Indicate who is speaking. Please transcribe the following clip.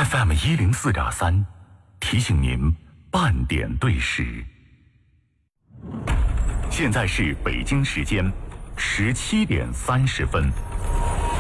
Speaker 1: FM104.3，提醒您半点对时。现在是北京时间17点30分。